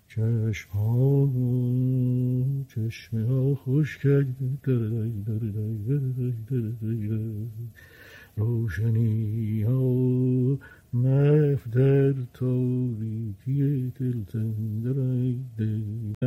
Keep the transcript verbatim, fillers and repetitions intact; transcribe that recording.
چشم ها چشمه ها خوش کرده روشنی ها محو در تاریکی دل تنگ